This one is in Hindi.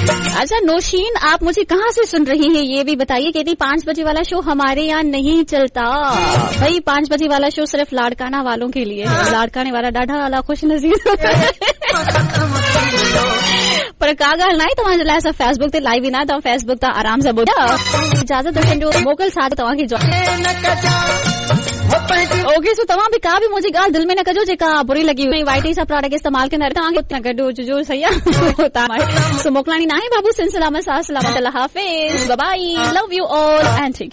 अच्छा नौशीन, आप मुझे कहाँ से सुन रही हैं ये भी बताइए। कहती 5 बजे वाला शो हमारे यहाँ नहीं चलता भाई। 5 बजे वाला शो सिर्फ लाड़काना वालों के लिए है। लाड़काने वाला डाढ़ा वाला खुश नसीब पर का ॻाल्हि नाहे। तव्हांजे लाइ असां फेसबुक ते लाइव ईंदा आहियूं, फेसबुक तां आराम सां ॿुधा। इजाज़त वठिजो, मोकल साथ तव्हांखे ओके। सो तव्हां बि का बि मुंहिंजी ॻाल्हि दिलि में न कजो जेका बुरी लॻी हुई। वाइटी सां प्रोडक्ट इस्तेमाल कंदा तव्हांखे न गॾु हुजिजो, सही आहे। सो मोकिलाणी नाहे बाबू। सिलसिला में साथ सलामत, अल्लाह हाफ़िज़, bye bye, love you all and